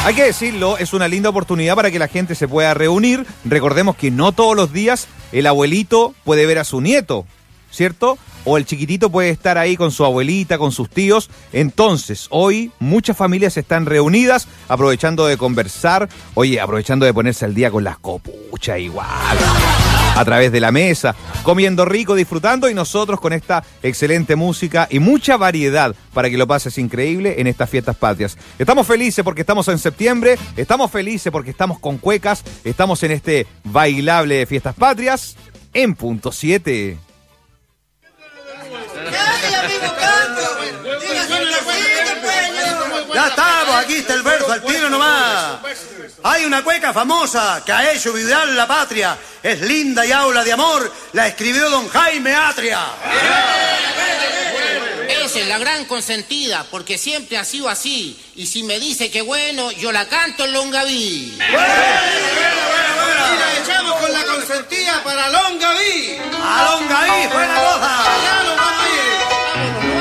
Hay que decirlo, es una linda oportunidad para que la gente se pueda reunir. Recordemos que no todos los días el abuelito puede ver a su nieto, ¿cierto? O el chiquitito puede estar ahí con su abuelita, con sus tíos. Entonces, hoy muchas familias están reunidas, aprovechando de conversar, aprovechando de ponerse al día con las copuchas igual, a través de la mesa, comiendo rico, disfrutando, y nosotros con esta excelente música y mucha variedad para que lo pases increíble en estas fiestas patrias. Estamos felices porque estamos en septiembre, estamos felices porque estamos con cuecas, estamos en este bailable de fiestas patrias en punto 7. Ya estamos, aquí está el verso, al tiro nomás. Hay una cueca famosa que ha hecho vibrar la patria. Es linda y habla de amor. La escribió don Jaime Atria. Esa es la gran consentida, porque siempre ha sido así. Y si me dice que bueno, yo la canto en Longaví. Y la echamos con la consentida para Longaví.